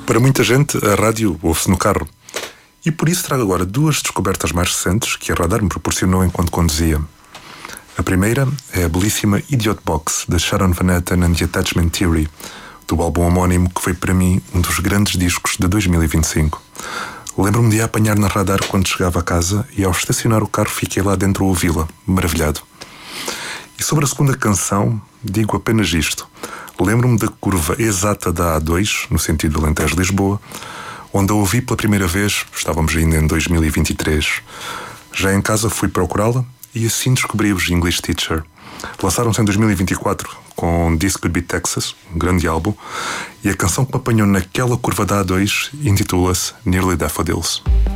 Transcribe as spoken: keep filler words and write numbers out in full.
Para muita gente, a rádio ouve-se no carro. E por isso trago agora duas descobertas mais recentes que a Radar me proporcionou enquanto conduzia. A primeira é a belíssima Idiot Box, de Sharon Van Etten and the Attachment Theory, do álbum homónimo que foi para mim um dos grandes discos de dois mil e vinte e cinco. Lembro-me de a apanhar na Radar quando chegava a casa e ao estacionar o carro fiquei lá dentro a ouvi-la, maravilhado. E sobre a segunda canção, digo apenas isto. Lembro-me da curva exata da A dois, no sentido de Alentejo-Lisboa, onde a ouvi pela primeira vez, estávamos ainda em dois mil e vinte e três. Já em casa fui procurá-la e assim descobri os English Teacher. Lançaram-se em dois mil e vinte e quatro com This Could Be Texas, um grande álbum, e a canção que me apanhou naquela curva da A dois intitula-se Nearly Daffodils.